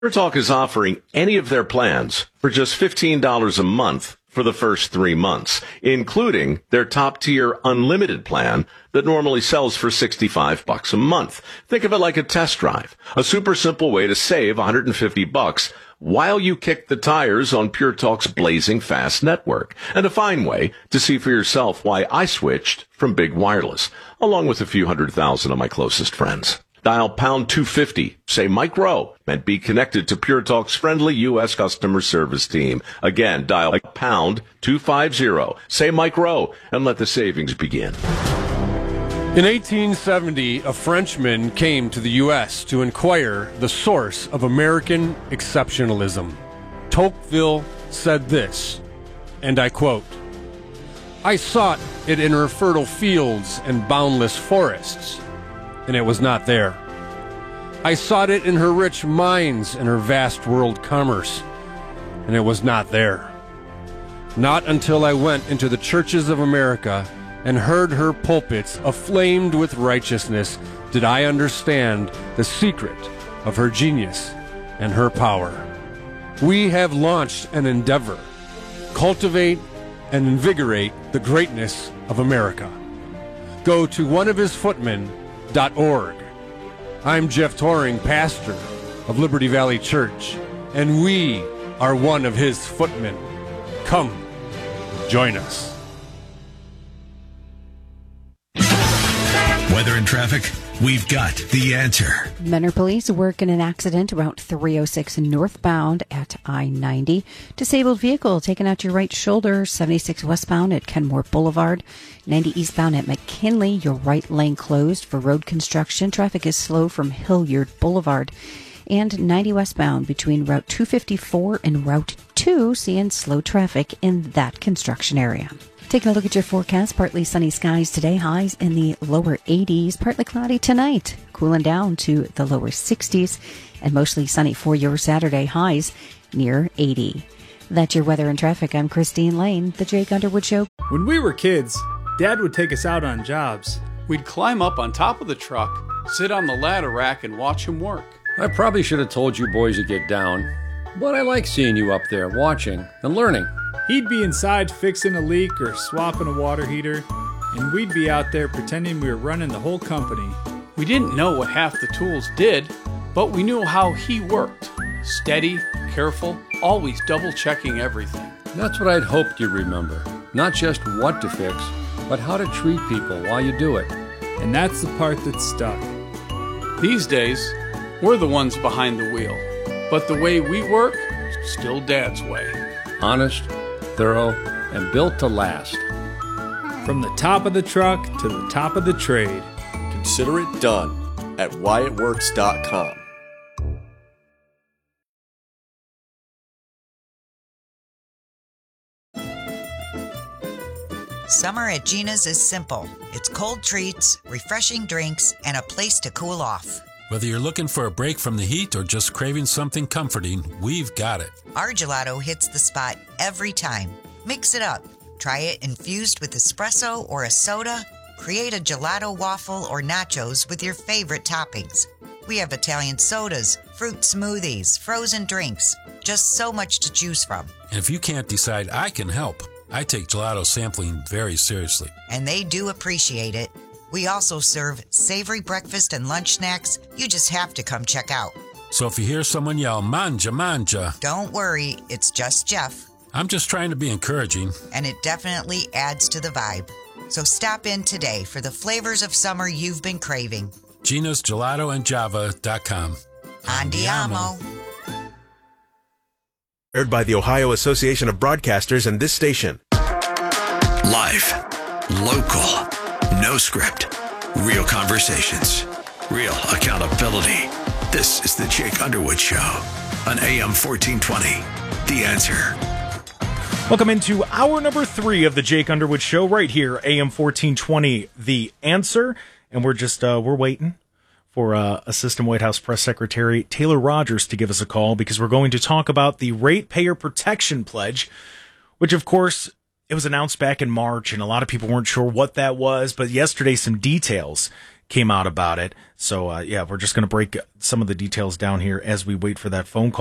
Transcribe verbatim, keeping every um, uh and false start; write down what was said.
Pure Talk is offering any of their plans for just fifteen dollars a month for the first three months, including their top-tier unlimited plan that normally sells for sixty-five bucks a month. Think of it like a test drive, a super simple way to save one hundred fifty bucks while you kick the tires on Pure Talk's blazing fast network, and a fine way to see for yourself why I switched from Big Wireless, along with a few hundred thousand of my closest friends. Dial pound two fifty, say Mike Rowe, and be connected to Pure Talk's friendly U S customer service team. Again, dial pound two fifty, say Mike Rowe, and let the savings begin. In eighteen seventy, a Frenchman came to the U S to inquire the source of American exceptionalism. Tocqueville said this, and I quote, "I sought it in her fertile fields and boundless forests, and it was not there. I sought it in her rich mines and her vast world commerce, and it was not there. Not until I went into the churches of America and heard her pulpits aflamed with righteousness did I understand the secret of her genius and her power. We have launched an endeavor, cultivate and invigorate the greatness of America. Go to one of his footmen dot org. I'm Jeff Toring, pastor of Liberty Valley Church, and we are one of his footmen. Come, join us." Weather and traffic, we've got the answer. Mentor Police work in an accident Route three oh six northbound at I ninety. Disabled vehicle taken out your right shoulder, seventy-six westbound at Kenmore Boulevard. ninety eastbound at McKinley, your right lane closed for road construction. Traffic is slow from Hilliard Boulevard. And ninety westbound between Route two fifty-four and Route two, seeing slow traffic in that construction area. Taking a look at your forecast, partly sunny skies today, highs in the lower eighties, partly cloudy tonight, cooling down to the lower sixties, and mostly sunny for your Saturday, highs near eighty. That's your weather and traffic. I'm Christine Lane, The Jake Underwood Show. When we were kids, Dad would take us out on jobs. We'd climb up on top of the truck, sit on the ladder rack, and watch him work. I probably should have told you boys to get down, but I like seeing you up there watching and learning. He'd be inside fixing a leak or swapping a water heater, and we'd be out there pretending we were running the whole company. We didn't know what half the tools did, but we knew how he worked. Steady, careful, always double-checking everything. That's what I'd hoped you'd remember. Not just what to fix, but how to treat people while you do it. And that's the part that stuck. These days, we're the ones behind the wheel, but the way we work, still Dad's way. Honest, thorough, and built to last. From the top of the truck to the top of the trade. Consider it done at Wyatt Works dot com. Summer at Gina's is simple. It's cold treats, refreshing drinks, and a place to cool off. Whether you're looking for a break from the heat or just craving something comforting, we've got it. Our gelato hits the spot every time. Mix it up. Try it infused with espresso or a soda. Create a gelato waffle or nachos with your favorite toppings. We have Italian sodas, fruit smoothies, frozen drinks. Just so much to choose from. And if you can't decide, I can help. I take gelato sampling very seriously. And they do appreciate it. We also serve savory breakfast and lunch snacks. You just have to come check out. So if you hear someone yell, manja, manja, don't worry, it's just Jeff. I'm just trying to be encouraging. And it definitely adds to the vibe. So stop in today for the flavors of summer you've been craving. Gina's Gelato and Java dot com. Andiamo. Aired by the Ohio Association of Broadcasters and this station. Live, local, no script, real conversations, real accountability. This is the Jake Underwood Show on A M fourteen twenty. The Answer. Welcome into hour number three of the Jake Underwood Show right here, A M fourteen twenty, The Answer. And we're just, uh, we're waiting for uh, Assistant White House Press Secretary Taylor Rogers to give us a call because we're going to talk about the Ratepayer Protection Pledge, which, of course, it was announced back in March, and a lot of people weren't sure what that was. But yesterday, some details came out about it. So, uh, yeah, we're just going to break some of the details down here as we wait for that phone call.